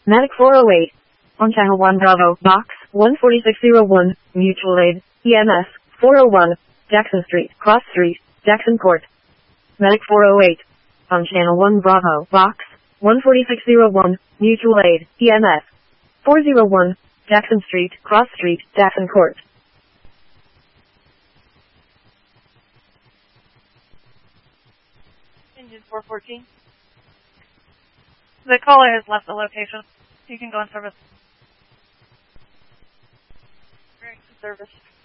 Medic 408. On channel 1 Bravo, box 14601, mutual aid, EMS 401, Jackson Street, Cross Street, Jackson Court. Medic 408. On channel 1 Bravo, box 14601, mutual aid, EMS 401, Jackson Street, Cross Street, Jackson Court. Engine 414. The caller has left the location. You can go on service. Service.